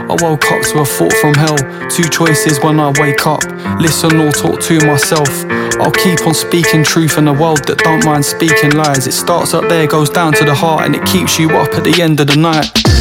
I woke up to a thought from hell. Two choices when I wake up: listen or talk to myself. I'll keep on speaking truth in a world that don't mind speaking lies. It starts up there, goes down to the heart, and it keeps you up at the end of the night.